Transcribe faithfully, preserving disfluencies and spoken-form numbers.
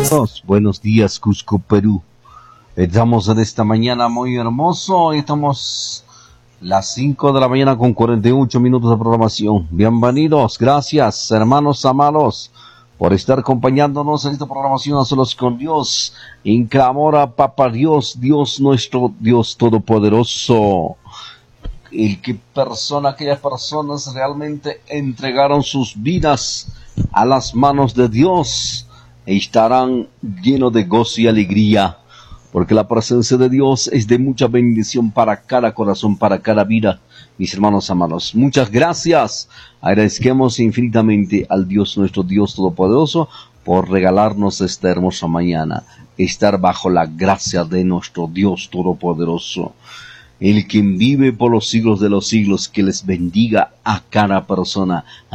Buenos, buenos días, Cusco, Perú. Estamos en esta mañana muy hermoso. Estamos las cinco de la mañana con cuarenta y ocho minutos de programación. Bienvenidos, gracias, hermanos amados, por estar acompañándonos en esta programación a solos con Dios, en clamor a Papá Dios, Dios nuestro, Dios todopoderoso. El que persona, aquellas personas realmente entregaron sus vidas a las manos de Dios, estarán llenos de gozo y alegría, porque la presencia de Dios es de mucha bendición para cada corazón, para cada vida, mis hermanos amados. Muchas gracias, agradezquemos infinitamente al Dios nuestro, Dios todopoderoso, por regalarnos esta hermosa mañana, estar bajo la gracia de nuestro Dios todopoderoso. El quien vive por los siglos de los siglos, que les bendiga a cada persona,